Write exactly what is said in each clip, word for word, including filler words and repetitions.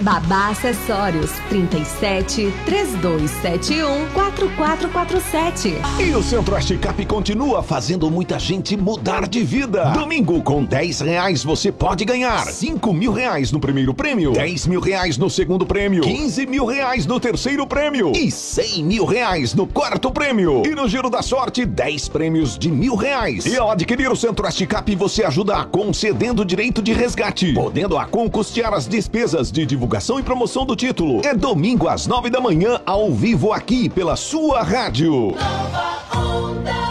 Babá Acessórios, trinta e sete, três dois sete um, quatro quatro quatro sete. E o Centro-Oeste Cap continua fazendo muita gente mudar de vida. Domingo, com dez reais você pode ganhar cinco mil reais no primeiro prêmio, dez mil reais no segundo prêmio, quinze mil reais no terceiro prêmio e cem mil reais no quarto prêmio. E no Giro da Sorte, dez prêmios de mil reais. E ao adquirir o Centro-Oeste Cap, você ajuda a concedendo direito de resgate, podendo a com custear as despesas de divulgação e promoção do título. É domingo às nove da manhã, ao vivo aqui pela sua rádio. Nova Onda.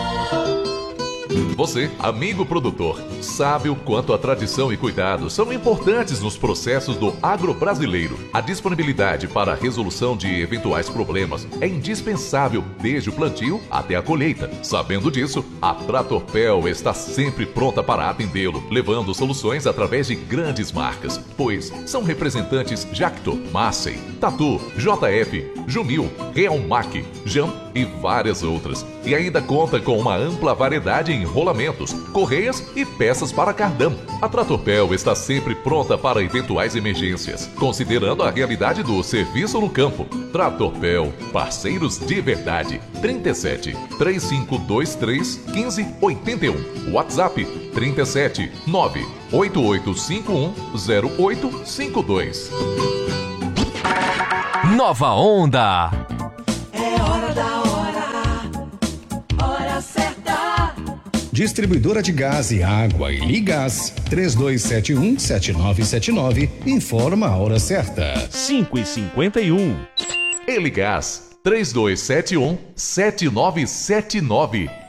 Você, amigo produtor, sabe o quanto a tradição e cuidado são importantes nos processos do agro brasileiro. A disponibilidade para a resolução de eventuais problemas é indispensável desde o plantio até a colheita. Sabendo disso, a Tratorpel está sempre pronta para atendê-lo, levando soluções através de grandes marcas, pois são representantes Jacto, Massey, Tatu, J F, Jumil, Realmac, Jam e várias outras. E ainda conta com uma ampla variedade em rolamentos, correias e peças para cardão. A Tratorpel está sempre pronta para eventuais emergências, considerando a realidade do serviço no campo. Tratorpel, parceiros de verdade. trinta e sete, três cinco dois três, um cinco oito um. WhatsApp trinta e sete, nove oito oito cinco um, zero oito cinco dois. Nova Onda. É hora da hora, hora certa. Distribuidora de gás e água e Ligás, três dois sete um, sete nove sete nove, informa a hora certa. cinco e cinquenta e um. Eligás, três dois sete um, sete nove sete nove.